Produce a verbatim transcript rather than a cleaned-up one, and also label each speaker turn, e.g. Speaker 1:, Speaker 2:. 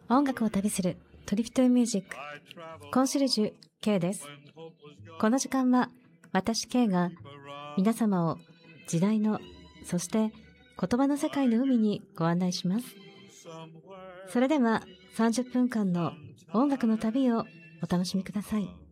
Speaker 1: 音楽を旅するトリプトミュージックコンシェルジュ K です。この時間は私 K が皆様を時代のそして言葉の世界の海にご案内します。それではさんじゅっぷんかんの音楽の旅をお楽しみください。